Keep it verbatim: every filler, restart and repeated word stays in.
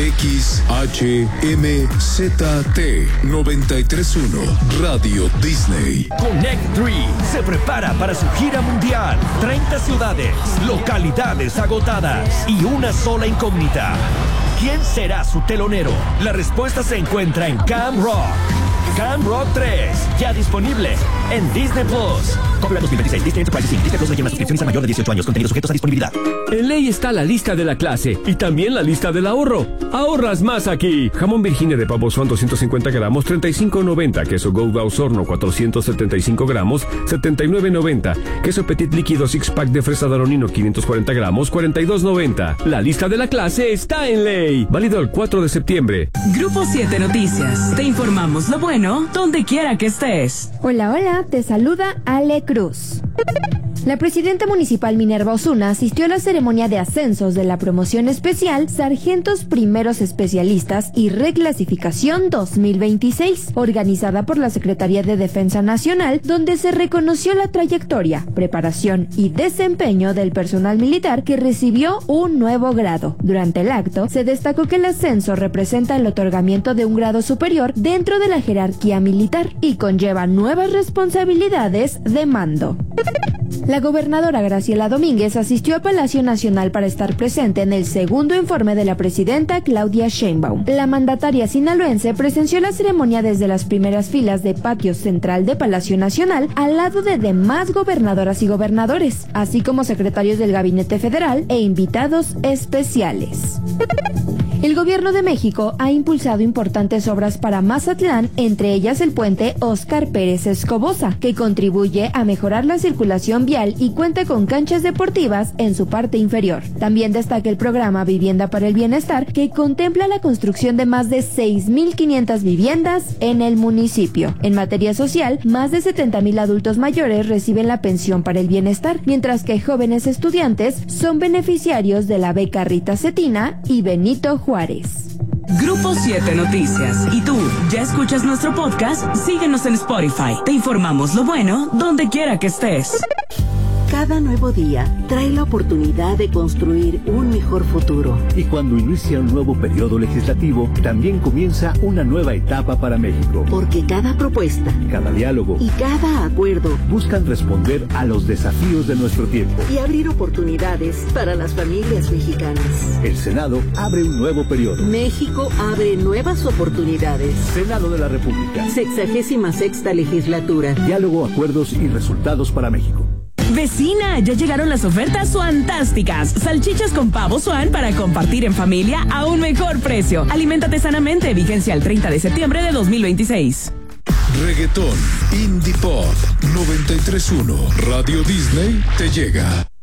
X H M Z T noventa y tres punto uno Radio Disney. Connect tres se prepara para su gira mundial. treinta ciudades, localidades agotadas y una sola incógnita. ¿Quién será su telonero? La respuesta se encuentra en Camp Rock. Camp Rock tres, ya disponible en Disney Plus. Copyright dos mil veintiséis, Disney Enterprises incorporated. Disney Plus rellena suscripciones a mayor de dieciocho años. Contenidos sujetos a disponibilidad. En ley está la lista de la clase y también la lista del ahorro. Ahorras más aquí. Jamón Virginia de pavo Swan doscientos cincuenta gramos, treinta y cinco noventa. Queso Gouda Osorno cuatrocientos setenta y cinco gramos, setenta y nueve noventa. Queso Petit líquido six pack de fresa Daronino quinientos cuarenta gramos, cuarenta y dos noventa. La lista de la clase está en ley. Válido el cuatro de septiembre. Grupo siete Noticias. Te informamos lo bueno donde quiera que estés. Hola, hola, te saluda Ale Cruz. La presidenta municipal Minerva Osuna asistió a la ceremonia de ascensos de la promoción especial Sargentos Primeros Especialistas y Reclasificación dos mil veintiséis, organizada por la Secretaría de Defensa Nacional, donde se reconoció la trayectoria, preparación y desempeño del personal militar que recibió un nuevo grado. Durante el acto, se destacó que el ascenso representa el otorgamiento de un grado superior dentro de la jerarquía militar y conlleva nuevas responsabilidades de mando. La gobernadora Graciela Domínguez asistió a Palacio Nacional para estar presente en el segundo informe de la presidenta Claudia Sheinbaum. La mandataria sinaloense presenció la ceremonia desde las primeras filas de patio central de Palacio Nacional, al lado de demás gobernadoras y gobernadores, así como secretarios del Gabinete Federal e invitados especiales. El gobierno de México ha impulsado importantes obras para Mazatlán, entre ellas el puente Óscar Pérez Escobosa, que contribuye a mejorar la circulación vial y cuenta con canchas deportivas en su parte inferior. También destaca el programa Vivienda para el Bienestar, que contempla la construcción de más de seis mil quinientas viviendas en el municipio. En materia social, más de setenta mil adultos mayores reciben la pensión para el bienestar, mientras que jóvenes estudiantes son beneficiarios de la beca Rita Cetina y Benito Juárez. Grupo siete Noticias. ¿Y tú, ya escuchas nuestro podcast? Síguenos en Spotify. Te informamos lo bueno donde quiera que estés. Cada nuevo día trae la oportunidad de construir un mejor futuro. Y cuando inicia un nuevo periodo legislativo, también comienza una nueva etapa para México. Porque cada propuesta, cada diálogo y cada acuerdo buscan responder a los desafíos de nuestro tiempo y abrir oportunidades para las familias mexicanas. El Senado abre un nuevo periodo. México abre nuevas oportunidades. Senado de la República. Sexagésima sexta legislatura. Diálogo, acuerdos y resultados para México. Vecina, ya llegaron las ofertas fantásticas. Salchichas con pavo Swan para compartir en familia a un mejor precio. Aliméntate sanamente. Vigencia el treinta de septiembre de dos mil veintiséis. Reggaetón, Indie Pop, noventa y tres punto uno Radio Disney te llega.